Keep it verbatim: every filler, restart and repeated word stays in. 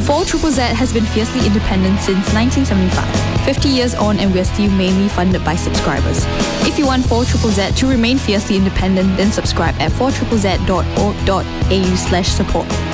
four Z Z Z has been fiercely independent since nineteen seventy-five. fifty years on and we're still mainly funded by subscribers. If you want four Z Z Z to remain fiercely independent, then subscribe at four z z z dot org dot a u slash support.